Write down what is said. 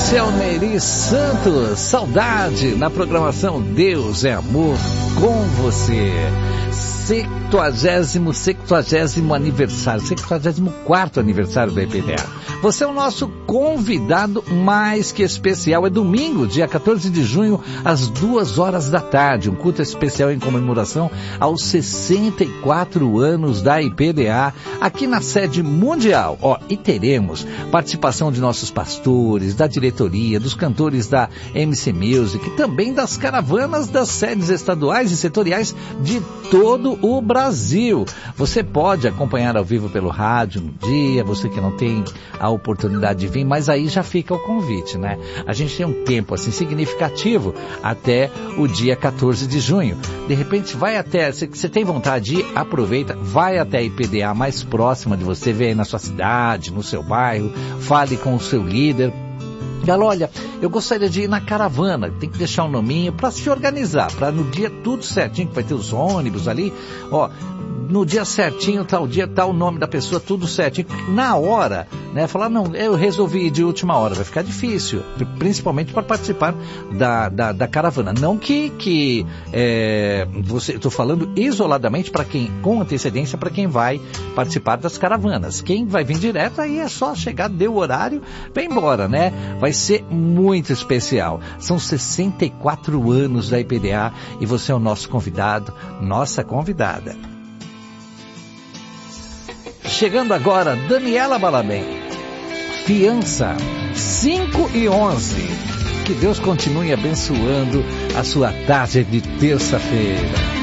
Esse é o Neri Santos, Saudade, na programação Deus é Amor com você. 70º aniversário, 74º aniversário da IPDA. Você é o nosso convidado mais que especial. É domingo, dia 14 de junho, às 2 da tarde. Um culto especial em comemoração aos 64 anos da IPDA, aqui na sede mundial. E teremos participação de nossos pastores, da diretoria, dos cantores da MC Music, também das caravanas das sedes estaduais e setoriais de todo o Brasil. Você pode acompanhar ao vivo pelo rádio no dia, você que não tem a oportunidade de vir, mas aí já fica o convite, né? A gente tem um tempo assim significativo até o dia 14 de junho. De repente vai até, se você tem vontade de ir, aproveita, vai até a IPDA mais próxima de você, vê aí na sua cidade, no seu bairro, fale com o seu líder. Fala, olha, eu gostaria de ir na caravana, tem que deixar um nominho para se organizar, para no dia tudo certinho, que vai ter os ônibus ali, no dia certinho, tal dia, tal nome da pessoa, tudo certinho. Na hora, né, falar, não, eu resolvi ir de última hora, vai ficar difícil, principalmente para participar da caravana. Não que eu estou falando isoladamente para quem, com antecedência, para quem vai participar das caravanas. Quem vai vir direto, aí é só chegar, deu o horário, vem embora, né? Vai ser muito especial. São 64 anos da IPDA e você é o nosso convidado, nossa convidada. Chegando agora, Daniela Balabem, Fiança, 5:11. Que Deus continue abençoando a sua tarde de terça-feira.